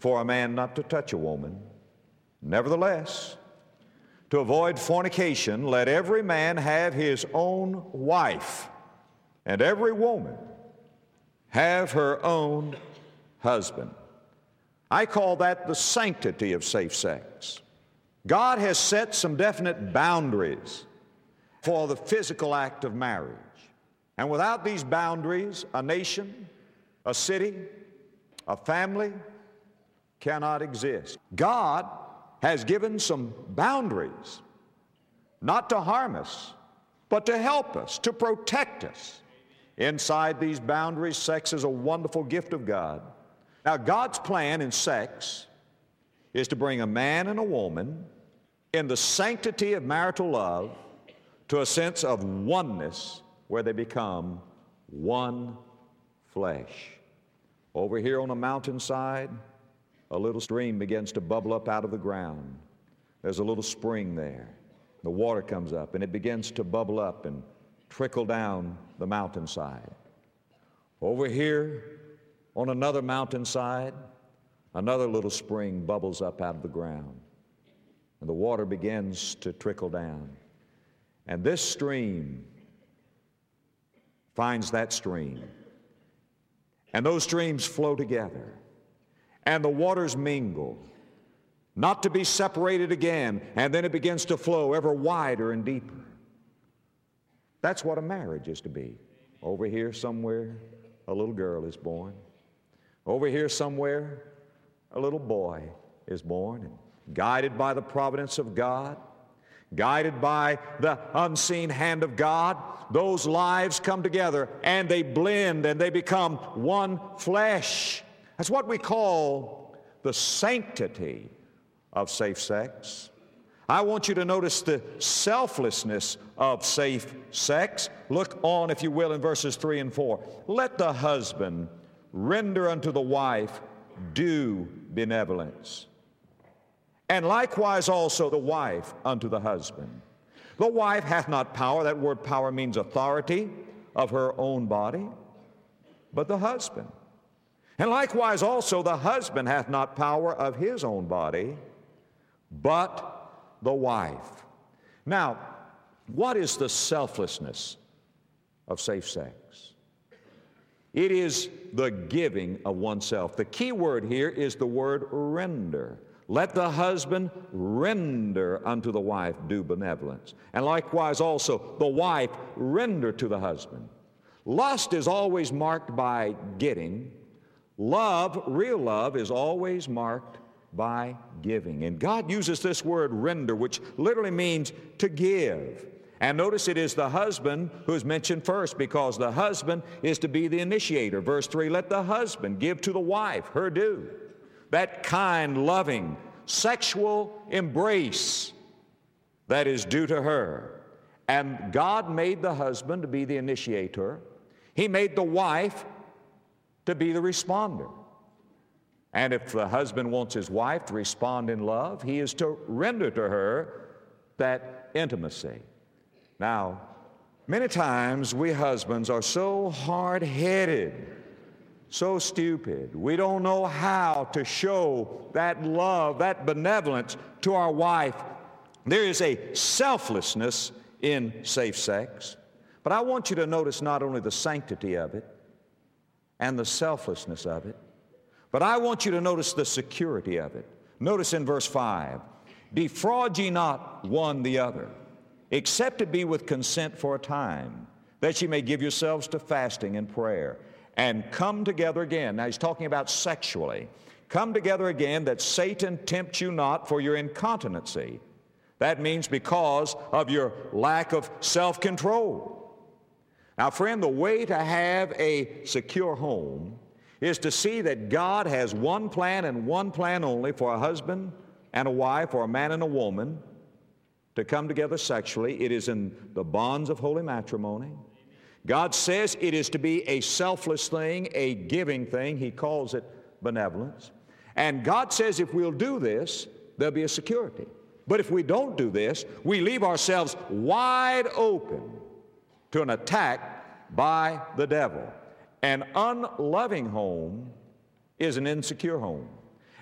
for a man not to touch a woman. Nevertheless, to avoid fornication, let every man have his own wife, and every woman have her own husband. I call that the sanctity of safe sex. God has set some definite boundaries for the physical act of marriage. And without these boundaries, a nation, a city, a family cannot exist. God has given some boundaries, not to harm us, but to help us, to protect us. Inside these boundaries, sex is a wonderful gift of God. Now, God's plan in sex is to bring a man and a woman in the sanctity of marital love to a sense of oneness where they become one flesh. Over here on a mountainside, a little stream begins to bubble up out of the ground. There's a little spring there. The water comes up and it begins to bubble up and trickle down the mountainside. Over here on another mountainside, another little spring bubbles up out of the ground. And the water begins to trickle down. And this stream finds that stream. And those streams flow together. And the waters mingle, not to be separated again, and then it begins to flow ever wider and deeper. That's what a marriage is to be. Over here somewhere, a little girl is born. Over here somewhere, a little boy is born, and guided by the providence of God, guided by the unseen hand of God, those lives come together and they blend and they become one flesh. That's what we call the sanctity of safe sex. I want you to notice the selflessness of safe sex. Look on, if you will, in verses 3 and 4. Let the husband render unto the wife due benevolence, and likewise also the wife unto the husband. The wife hath not power, that word power means authority, of her own body, but the husband. And likewise also the husband hath not power of his own body, but the wife. Now, what is the selflessness of safe sex? It is the giving of oneself. The key word here is the word render. Let the husband render unto the wife due benevolence. And likewise also the wife render to the husband. Lust is always marked by getting. Love, real love, is always marked by giving. And God uses this word render, which literally means to give. And notice it is the husband who is mentioned first, because the husband is to be the initiator. Verse 3, let the husband give to the wife her due. That kind, loving, sexual embrace that is due to her. And God made the husband to be the initiator. He made the wife to be the responder. And if the husband wants his wife to respond in love, he is to render to her that intimacy. Now, many times we husbands are so hard-headed, so stupid. We don't know how to show that love, that benevolence to our wife. There is a selflessness in safe sex. But I want you to notice not only the sanctity of it and the selflessness of it, but I want you to notice the security of it. Notice in verse 5, defraud ye not one the other, except it be with consent for a time, that ye may give yourselves to fasting and prayer, and come together again. Now he's talking about sexually. Come together again, that Satan tempt you not for your incontinency. That means because of your lack of self-control. Now, friend, the way to have a secure home is to see that God has one plan and one plan only for a husband and a wife, or a man and a woman, to come together sexually. It is in the bonds of holy matrimony. God says it is to be a selfless thing, a giving thing. He calls it benevolence. And God says if we'll do this, there'll be a security. But if we don't do this, we leave ourselves wide open to an attack by the devil. An unloving home is an insecure home.